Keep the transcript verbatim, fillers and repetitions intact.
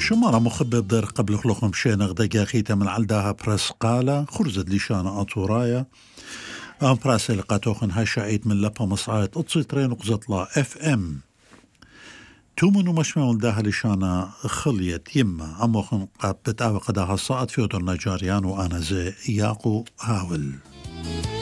شو مرة مخبب دير قبل خلقهم مشينا غدا خيتا من عالداها برس قالة خرزت لشانا أطورايا أم براس لقاتوخن هاشعيت من لبها مصعيت اتصيترين وقزطلا اف ام تومنو مشمع ولداها لشانا خليت يما أموخن قاب بتاوى قداها الصاعد فيودر نجاريان وأنا زي ياقو هاول.